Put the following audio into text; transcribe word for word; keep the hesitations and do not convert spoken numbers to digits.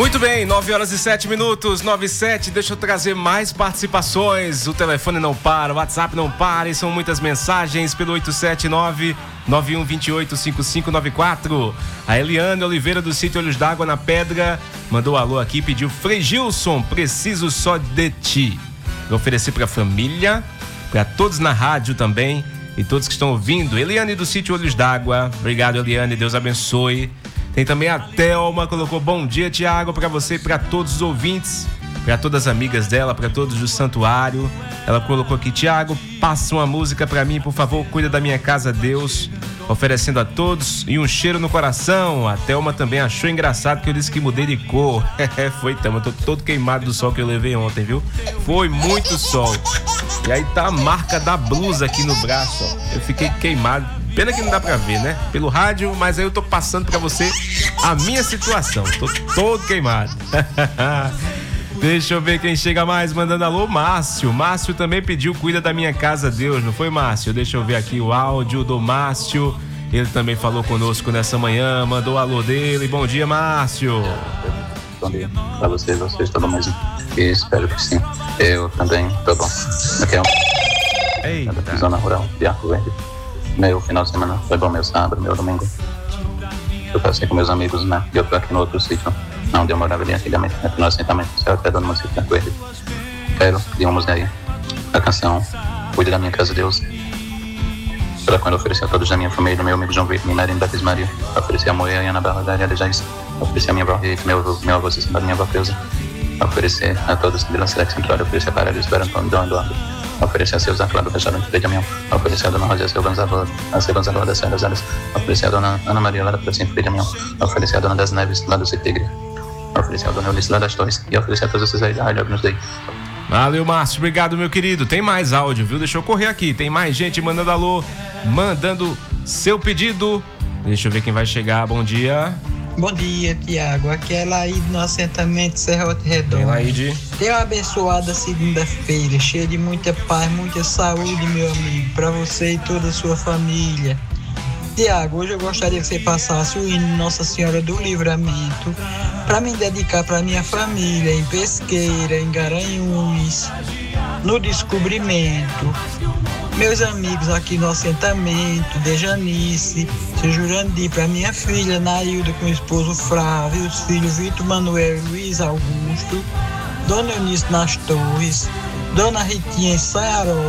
Muito bem, nove horas e sete minutos, nove e sete, deixa eu trazer mais participações. O telefone não para, o WhatsApp não para e são muitas mensagens pelo oito sete nove, nove um dois oito, cinco cinco nove quatro. A Eliane Oliveira do sítio Olhos d'Água na Pedra mandou alô aqui, pediu: Frei Gilson, preciso só de ti. Vou oferecer pra família, pra todos na rádio também e todos que estão ouvindo. Eliane do sítio Olhos d'Água, obrigado Eliane, Deus abençoe. Tem também a Thelma, colocou: bom dia, Tiago, para você e para todos os ouvintes, para todas as amigas dela, para todos do santuário. Ela colocou aqui: Tiago, passa uma música para mim, por favor, cuida da minha casa, Deus. Oferecendo a todos e um cheiro no coração. A Thelma também achou engraçado que eu disse que mudei de cor. Foi, Thelma, eu tô todo queimado do sol que eu levei ontem, viu? Foi muito sol. E aí tá a marca da blusa aqui no braço, ó. Eu fiquei queimado. Pena que não dá pra ver, né? Pelo rádio, mas aí eu tô passando pra você a minha situação. Tô todo queimado. Deixa eu ver quem chega mais mandando alô. Márcio. Márcio também pediu: cuida da minha casa, Deus. Não foi, Márcio? Deixa eu ver aqui o áudio do Márcio. Ele também falou conosco nessa manhã, mandou alô dele. Bom dia, Márcio. Bom dia pra vocês, vocês todo mundo. E espero que sim. Eu também tô bom. Aqui é um... Eita. Zona Rural de Arco Verde. Meu final de semana foi bom, meu sábado, meu domingo. Eu passei com meus amigos, né? E eu tô aqui no outro sítio, onde eu morava ali antigamente, aqui no assentamento, certo? É do município de Arco Verde. Quero pedir uma música aí. A canção Cuide da Minha Casa, Deus. Pela quando eu ofereci a todos da minha família, meu amigo João Vitor, minha madrinha Beatriz Maria. Ofereci a mulher Ana Barra da Ariada Jais. Ofereci a minha avó Rita, meu avô, meu avô Cecília, minha avó Creuza. Oferecer a todos de Lancerex Central. Oferecer a Paralelo Espera Antônio Dom Eduardo. Oferecer a seus Zaclado do restaurante Frei de Amião. Oferecer a dona Rosia seu Gonzalo, a seu Gonzalo das Serras Aras. Oferecer a dona Ana Maria lá da Pracinha Frei de Amião. Oferecer a dona das Neves lá do Citigre. Oferecer a dona Eunice lá das Torres. E oferecer a todos vocês aí da Rádio Agnus Dei. Valeu, Márcio, obrigado, meu querido. Tem mais áudio, viu? Deixa eu correr aqui. Tem mais gente mandando alô, mandando seu pedido. Deixa eu ver quem vai chegar. Bom dia. Bom dia, Tiago. Aqui é Laíde no assentamento Serrote Redondo. Laíde. Tenha uma abençoada segunda-feira, cheia de muita paz, muita saúde, meu amigo, para você e toda a sua família. Tiago, hoje eu gostaria que você passasse o hino Nossa Senhora do Livramento para me dedicar para minha família em Pesqueira, em Garanhuns, no Descobrimento. Meus amigos aqui no assentamento, Dejanice, seu Jurandir, para minha filha Nailda com o esposo Flávio, os filhos Vitor Manuel e Luiz Augusto, Dona Eunice nas Torres, Dona Ritinha em Sanharó,